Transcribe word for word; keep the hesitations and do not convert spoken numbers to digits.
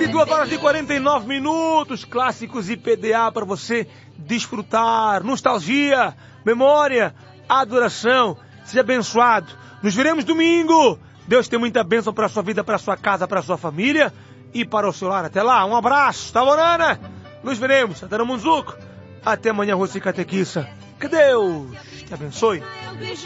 vinte e duas horas e quarenta e nove minutos, clássicos I P D A para você desfrutar. Nostalgia, memória, adoração. Seja abençoado. Nos veremos domingo. Deus tem muita bênção para a sua vida, para a sua casa, para a sua família e para o seu lar. Até lá, um abraço, tá, Morana? Nos veremos, até no Munzuco. Até amanhã, Rossi Catequissa. Que Deus te abençoe.